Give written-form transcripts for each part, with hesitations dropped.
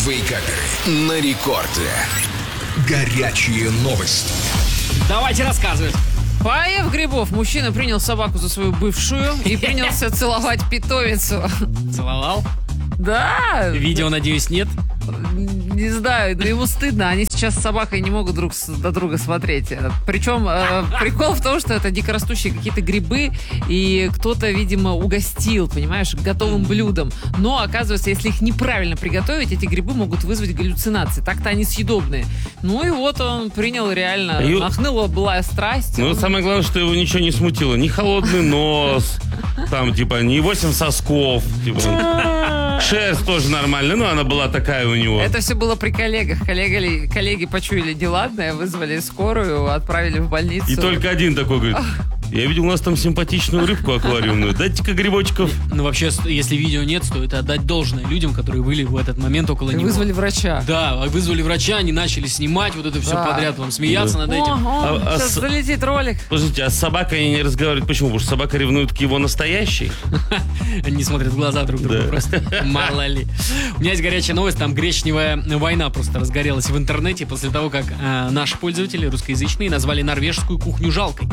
Вейкаперы на рекорде. Горячие новости. Давайте рассказывать. Поев грибов, мужчина принял собаку за свою бывшую и принялся целовать питомицу. Целовал? Да. Видео, надеюсь, нет? Не знаю, но ему стыдно. Они сейчас с собакой не могут друг на друга смотреть. Причем прикол в том, что это дикорастущие какие-то грибы, и кто-то, видимо, угостил, понимаешь, готовым блюдом. Но, оказывается, если их неправильно приготовить, эти грибы могут вызвать галлюцинации. Так-то они съедобные. Ну и вот он принял реально. Нахнула была страсть. Ну, самое главное, что его ничего не смутило. Ни холодный нос, там, типа, ни 8 сосков, типа... Шерсть тоже нормально, но она была такая у него. Это все было при коллегах. Коллеги почуяли неладное, вызвали скорую, отправили в больницу. И только один такой говорит: я видел у нас там симпатичную рыбку аквариумную. Дайте-ка грибочков. Ну, вообще, если видео нет, стоит отдать должное людям, которые были в этот момент около него. Вызвали врача. Да, вызвали врача, они начали снимать вот это все подряд, вам смеяться над этим. Сейчас залетит ролик. Подождите, а с собакой они не разговаривают? Почему? Потому что собака ревнует к его настоящей? Они смотрят в глаза друг другу просто. Мало ли. У меня есть горячая новость, там гречневая война просто разгорелась в интернете после того, как наши пользователи русскоязычные назвали норвежскую кухню жалкой.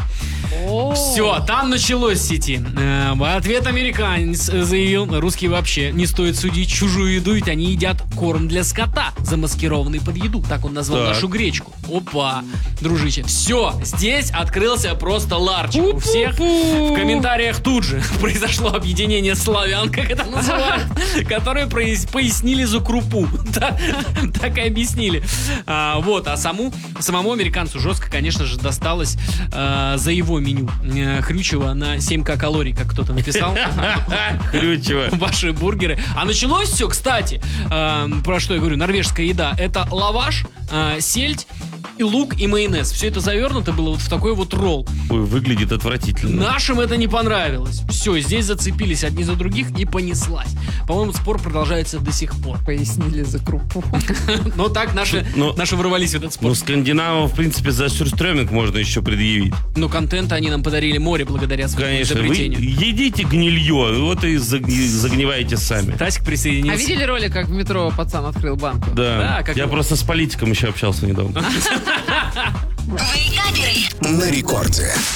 Все, там началось в сети. В ответ американец заявил: русские вообще не стоит судить чужую еду, ведь они едят корм для скота, замаскированный под еду. Так он назвал нашу гречку. Опа, дружище. Все, здесь открылся просто ларчик у всех. В комментариях тут же произошло объединение славян, как это называют, которые пояснили за крупу. Так и объяснили. Вот, а самому американцу жестко, конечно же, досталось за его меню. Хрючево на 7К калорий, как кто-то написал. Хрючево. Ваши бургеры. А началось все, кстати, про что я говорю, норвежская еда. Это лаваш, сельдь, и лук, и майонез. Все это завернуто было вот в такой вот ролл. Ой, выглядит отвратительно. Нашим это не понравилось. Все, здесь зацепились одни за других и понеслась. По-моему, спор продолжается до сих пор. Пояснили за крупу. Но так наши ворвались в этот спор. Ну, скандинавам, в принципе, за сюрстрёминг можно еще предъявить. Но контента они нам подарили море благодаря своему изобретению. Конечно, вы едите гнилье, вот и загниваете сами. Тасик присоединился. А видели ролик, как в метро пацан открыл банку? Да, я просто с политиком еще общался недавно. На рекорде.